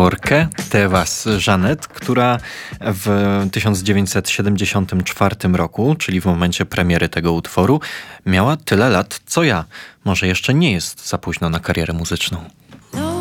autorkę Tevas Jeanette, która w 1974 roku, czyli w momencie premiery tego utworu, miała tyle lat co ja. Może jeszcze nie jest za późno na karierę muzyczną.